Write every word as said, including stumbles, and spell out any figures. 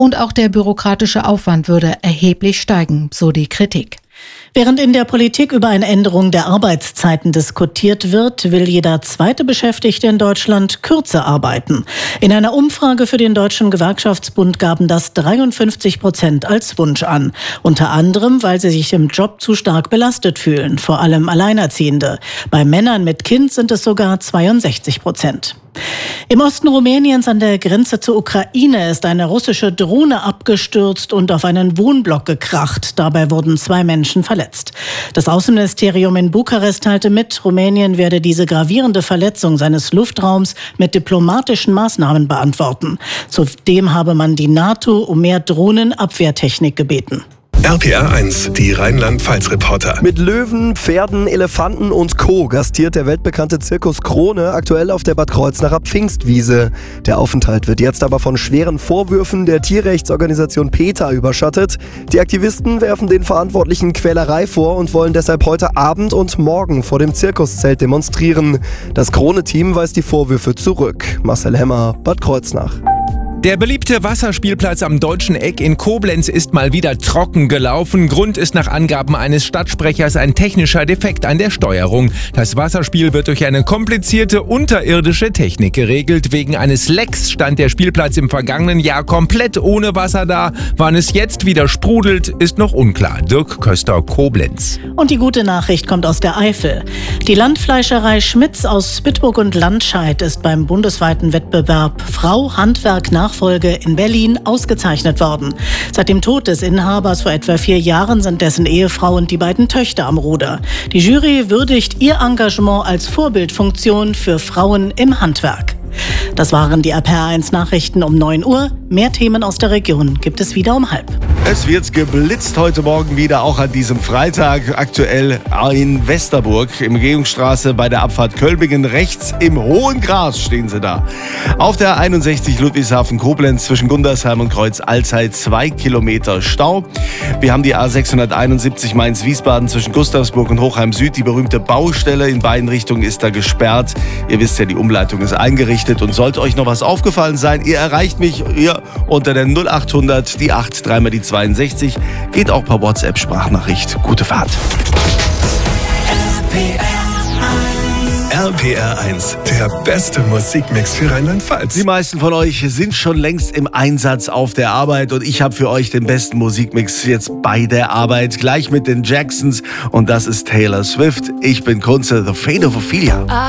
Und auch der bürokratische Aufwand würde erheblich steigen, so die Kritik. Während in der Politik über eine Änderung der Arbeitszeiten diskutiert wird, will jeder zweite Beschäftigte in Deutschland kürzer arbeiten. In einer Umfrage für den Deutschen Gewerkschaftsbund gaben das dreiundfünfzig Prozent als Wunsch an. Unter anderem, weil sie sich im Job zu stark belastet fühlen, vor allem Alleinerziehende. Bei Männern mit Kind sind es sogar zweiundsechzig Prozent. Im Osten Rumäniens an der Grenze zur Ukraine ist eine russische Drohne abgestürzt und auf einen Wohnblock gekracht. Dabei wurden zwei Menschen verletzt. Das Außenministerium in Bukarest teilte mit, Rumänien werde diese gravierende Verletzung seines Luftraums mit diplomatischen Maßnahmen beantworten. Zudem habe man die NATO um mehr Drohnenabwehrtechnik gebeten. R P R eins, die Rheinland-Pfalz-Reporter. Mit Löwen, Pferden, Elefanten und Co. gastiert der weltbekannte Zirkus Krone aktuell auf der Bad Kreuznacher Pfingstwiese. Der Aufenthalt wird jetzt aber von schweren Vorwürfen der Tierrechtsorganisation PETA überschattet. Die Aktivisten werfen den Verantwortlichen Quälerei vor und wollen deshalb heute Abend und morgen vor dem Zirkuszelt demonstrieren. Das Krone-Team weist die Vorwürfe zurück. Marcel Hemmer, Bad Kreuznach. Der beliebte Wasserspielplatz am Deutschen Eck in Koblenz ist mal wieder trocken gelaufen. Grund ist nach Angaben eines Stadtsprechers ein technischer Defekt an der Steuerung. Das Wasserspiel wird durch eine komplizierte unterirdische Technik geregelt. Wegen eines Lecks stand der Spielplatz im vergangenen Jahr komplett ohne Wasser da. Wann es jetzt wieder sprudelt, ist noch unklar. Dirk Köster, Koblenz. Und die gute Nachricht kommt aus der Eifel. Die Landfleischerei Schmitz aus Bitburg und Landscheid ist beim bundesweiten Wettbewerb Frau Handwerk nach Nachfolge in Berlin ausgezeichnet worden. Seit dem Tod des Inhabers vor etwa vier Jahren sind dessen Ehefrau und die beiden Töchter am Ruder. Die Jury würdigt ihr Engagement als Vorbildfunktion für Frauen im Handwerk. Das waren die R P R eins Nachrichten um neun Uhr. Mehr Themen aus der Region gibt es wieder um halb. Es wird geblitzt heute Morgen wieder, auch an diesem Freitag. Aktuell in Westerburg, im Umgehungsstraße bei der Abfahrt Kölbingen. Rechts im hohen Gras stehen sie da. Auf der einundsechzig Ludwigshafen-Koblenz zwischen Gundersheim und Kreuz-Alzey zwei Kilometer Stau. Wir haben die A sechshunderteinundsiebzig Mainz-Wiesbaden zwischen Gustavsburg und Hochheim Süd. Die berühmte Baustelle in beiden Richtungen ist da gesperrt. Ihr wisst ja, die Umleitung ist eingerichtet. Und sollte euch noch was aufgefallen sein, ihr erreicht mich hier unter der null achthundert, die acht, dreimal die zweiundsechzig. Geht auch per WhatsApp-Sprachnachricht. Gute Fahrt. R P R eins, der beste Musikmix für Rheinland-Pfalz. Die meisten von euch sind schon längst im Einsatz auf der Arbeit und ich habe für euch den besten Musikmix jetzt bei der Arbeit, gleich mit den Jacksons und das ist Taylor Swift. Ich bin Kunze, The Fate of Ophelia.